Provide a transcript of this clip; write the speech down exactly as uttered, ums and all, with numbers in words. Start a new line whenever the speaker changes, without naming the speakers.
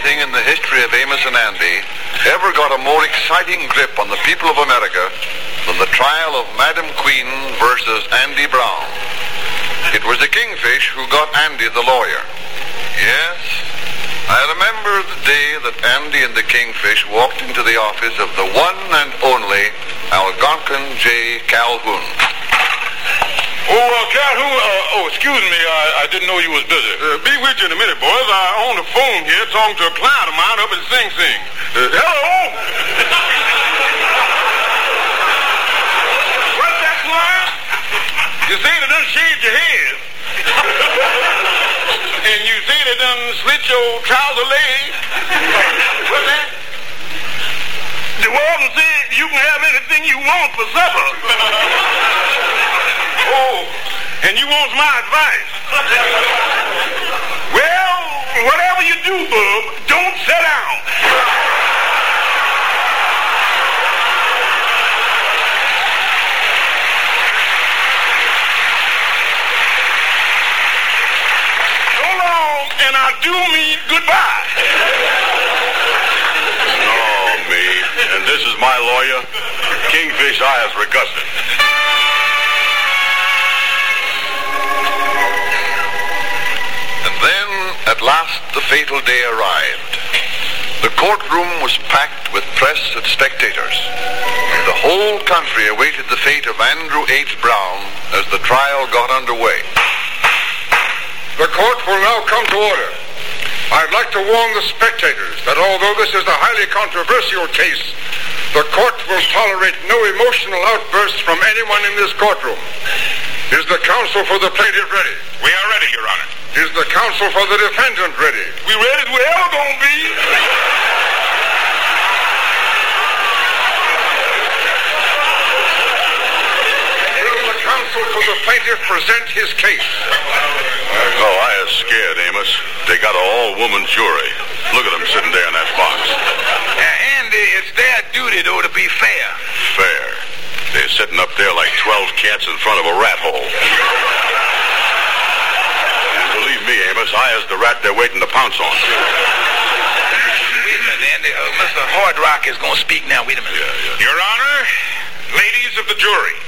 anything in the history of Amos and Andy ever got a more exciting grip on the people of America than the trial of Madam Queen versus Andy Brown. It was the Kingfish who got Andy the lawyer. Yes, I remember the day that Andy and the Kingfish walked into the office of the one and only Algonquin J. Calhoun.
Oh, uh, Calhoun, uh, oh, excuse me, I, I didn't know you was busy. Uh, be with you in a minute, boys. I'm on the phone here talking to a client of mine up in Sing Sing. Uh, hello? What's that, client? You say they done shaved your head. And you say they done slit your trouser leg. What's that? The warden said you can have anything you want for supper. Oh, and you want my advice? Well, whatever you do, bub, don't sit down. So long, and I do mean goodbye.
Oh, me. And this is my lawyer, Kingfish Ayers Reguston.
Then, at last, the fatal day arrived. The courtroom was packed with press and spectators. The whole country awaited the fate of Andrew H. Brown as the trial got underway.
The court will now come to order. I'd like to warn the spectators that although this is a highly controversial case, the court will tolerate no emotional outbursts from anyone in this courtroom. Is the counsel for the plaintiff ready?
We are ready, Your Honor.
Is the counsel for the defendant ready?
We ready as we ever gonna be.
Will the counsel for the plaintiff present his case?
Oh, I is scared, Amos. They got an all-woman jury. Look at them sitting there in that box.
Uh, Andy, it's their duty, though, to be fair.
Fair. They're sitting up there like twelve cats in front of a rat hole. And believe me, Amos, I is the rat they're waiting to pounce on.
Wait a minute, Andy. Uh, Mister Hardrock is going to speak now. Wait a minute.
Yeah, yeah.
Your Honor, ladies of the jury.